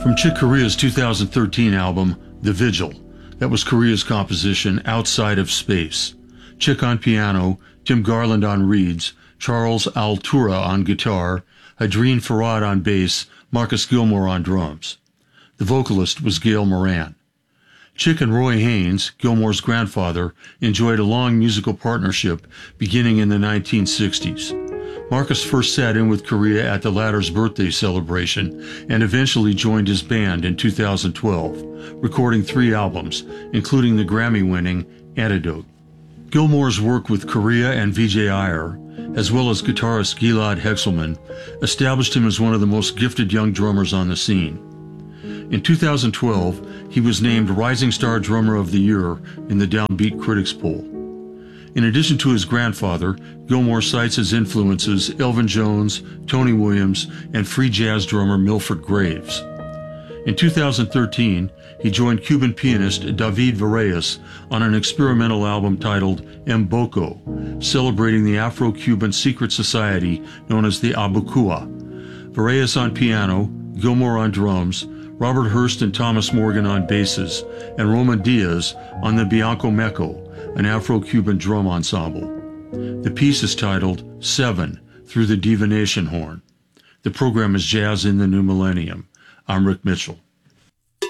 From Chick Corea's 2013 album, The Vigil, that was Corea's composition Outside of Space. Chick on piano, Tim Garland on reeds, Charles Altura on guitar, Hadreen Farad on bass, Marcus Gilmore on drums. The vocalist was Gail Moran. Chick and Roy Haynes, Gilmore's grandfather, enjoyed a long musical partnership beginning in the 1960s. Marcus first sat in with Corea at the latter's birthday celebration and eventually joined his band in 2012, recording 3 albums, including the Grammy-winning Antidote. Gilmore's work with Corea and Vijay Iyer, as well as guitarist Gilad Hekselman, established him as one of the most gifted young drummers on the scene. In 2012, he was named Rising Star Drummer of the Year in the Downbeat Critics Poll. In addition to his grandfather, Gilmore cites as influences Elvin Jones, Tony Williams, and free jazz drummer Milford Graves. In 2013, he joined Cuban pianist David Varese on an experimental album titled Mboko, celebrating the Afro-Cuban secret society known as the Abukua. Varese on piano, Gilmore on drums, Robert Hurst and Thomas Morgan on basses, and Roman Diaz on the Bianco Mecco, an Afro-Cuban drum ensemble. The piece is titled 7 Through the Divination Horn. The program is Jazz in the New Millennium. I'm Rick Mitchell.